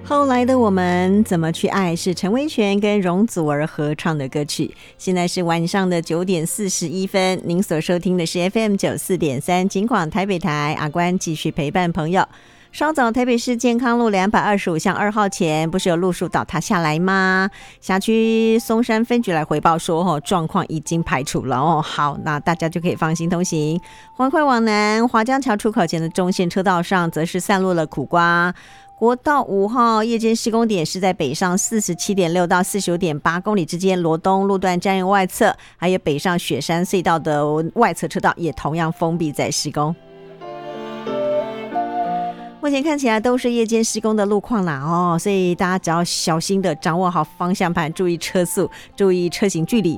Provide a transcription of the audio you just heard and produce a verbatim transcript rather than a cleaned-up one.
后来的我们怎么去爱是陈威全跟容祖儿合唱的歌曲。现在是晚上的九点四十一分，您所收听的是 F M 九十四点三 金广台北台，阿关继续陪伴朋友。稍早台北市健康路两百二十五巷二号前不是有路树倒塌下来吗？辖区松山分局来回报说哦，状况已经排除了哦。好，那大家就可以放心通行。环快往南华江桥出口前的中线车道上则是散落了苦瓜。国道五号夜间施工点是在北上 四十七点六 到 四十九点八 公里之间，罗东路段站外侧还有北上雪山隧道的外侧车道也同样封闭在施工。目前看起来都是夜间施工的路况啦哦，所以大家只要小心的掌握好方向盘，注意车速，注意车行距离